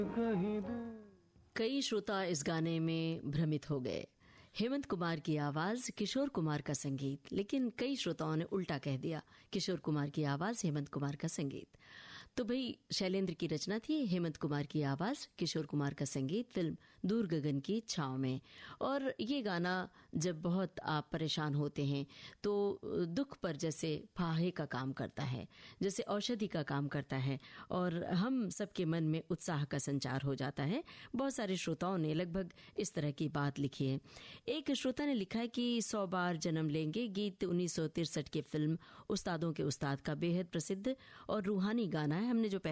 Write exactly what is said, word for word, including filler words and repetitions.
कई श्रोता इस गाने में भ्रमित हो गए। हेमंत कुमार की आवाज, किशोर कुमार का संगीत, लेकिन कई श्रोताओं ने उल्टा कह दिया, किशोर कुमार की आवाज, हेमंत कुमार का संगीत। तो भाई शैलेंद्र की रचना थी, हेमंत कुमार की आवाज, किशोर कुमार का संगीत, फिल्म दूर गगन की छांव में। और ये गाना जब बहुत आप परेशान होते हैं तो दुख पर जैसे फाहे का काम करता है, जैसे औषधि का काम करता है, और हम सबके मन में उत्साह का संचार हो जाता है। बहुत सारे श्रोताओं ने लगभग इस तरह की बात लिखी है। एक श्रोता ने लिखा है कि सौ बार जन्म लेंगे गीत उन्नीस सौ तिरसठ की फिल्म उस्तादों के उस्ताद का बेहद प्रसिद्ध और रूहानी गाना है। हमने जो